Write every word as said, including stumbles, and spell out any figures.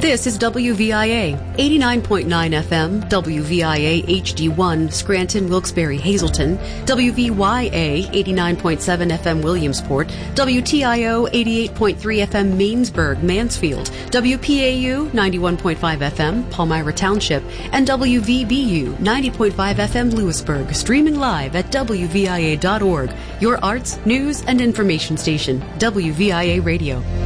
This is W V I A, eighty-nine point nine F M, W V I A H D one, Scranton, Wilkes-Barre, Hazleton, W V Y A, eighty-nine point seven F M, Williamsport, W T I O, eighty-eight point three F M, Mainsburg, Mansfield, W P A U, ninety-one point five F M, Palmyra Township, and W V B U, ninety point five F M, Lewisburg, streaming live at W V I A dot org, your arts, news, and information station, W V I A Radio.